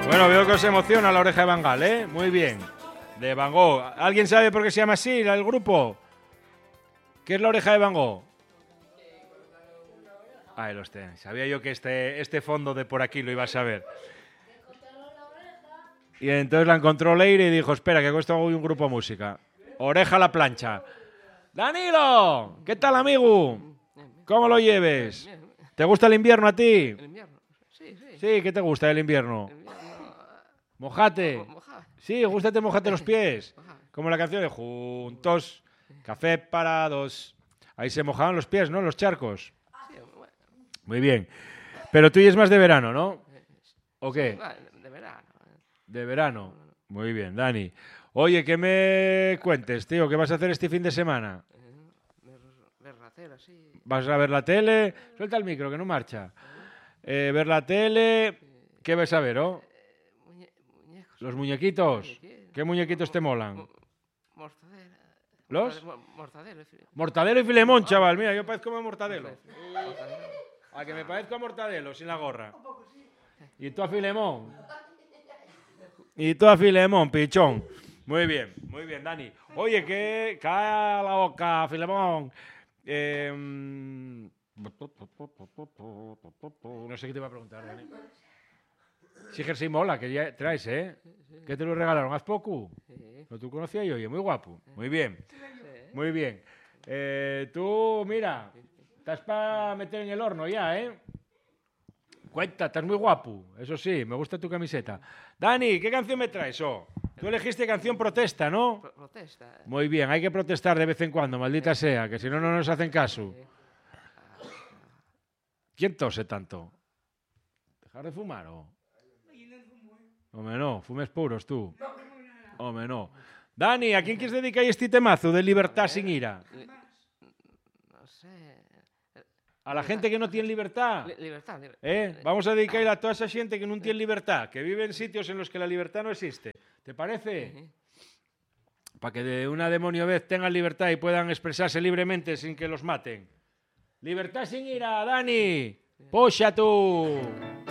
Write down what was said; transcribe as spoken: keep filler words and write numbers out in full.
Bueno, veo que os emociona la oreja de Van Gaal, ¿eh? Muy bien. De Van Gogh. ¿Alguien sabe por qué se llama así el grupo? ¿Qué es la oreja de Van Gogh? Ahí los tenéis. Sabía yo que este, este fondo de por aquí lo iba a saber. Y entonces la encontró Leire y dijo, espera, que con esto hago un grupo de música. Oreja a la plancha. ¡Danilo! ¿Qué tal, amigo? ¿Cómo lo lleves? ¿Te gusta el invierno a ti? El invierno, sí, sí. Sí, ¿qué te gusta del invierno? El invierno... Mojate. Mojar. Sí, gústate, mojate los pies. Como la canción de Juntos, café para dos. Ahí se mojaban los pies, ¿no? Los charcos. Sí, bueno. Muy bien. Pero tú y es más de verano, ¿no? ¿O qué? Sí, vale, de verano. De verano. Muy bien, Dani. Oye, ¿qué me cuentes, tío? ¿Qué vas a hacer este fin de semana? Eh, ver, ver la tele, sí. ¿Vas a ver la tele? Suelta el micro, que no marcha. Eh, ver la tele... ¿Qué vas a ver, oh? Eh, muñe muñecos. ¿Los muñequitos? Muñequitos. ¿Qué muñequitos te molan? Mo- Mortadela. ¿Los? Mortadela, mortadela, sí. Mortadelo y Filemón, chaval. Mira, yo parezco como Mortadelo. Mortadela. A que me parezco a Mortadelo, sin la gorra. Y tú a Filemón. Y tú a Filemón, pichón. Muy bien, muy bien, Dani. Oye, que cae la boca, Filemón. Eh, no sé qué te iba a preguntar, Dani. Sí, Jersey mola, que ya traes, ¿eh? ¿Qué te lo regalaron? ¿Haz poco? Sí, ¿No tú conocías yo? Oye, muy guapo. Muy bien, sí. muy bien. Eh, tú, mira, estás para meter en el horno ya, ¿eh? Cuenta, estás muy guapo. Eso sí, me gusta tu camiseta. Dani, ¿qué canción me traes? Oh, tú elegiste canción protesta, ¿no? Pro- protesta. Muy bien, hay que protestar de vez en cuando, maldita sea, que si no, no nos hacen caso. ¿Quién tose tanto? ¿Dejar de fumar o...? Home, no, fumes puros tú. Home, no. Dani, ¿a quién quieres dedicar este temazo de libertad sin ira? Li- no sé. A la gente que no tiene libertad. Li- libertad. liber- ¿Eh? Vamos a dedicarle a toda esa gente que no tiene libertad, que vive en sitios en los que la libertad no existe. ¿Te parece? Sí. Para que de una demonio vez tengan libertad y puedan expresarse libremente sin que los maten. ¡Libertad sin ira, Dani! ¡Poxa tú!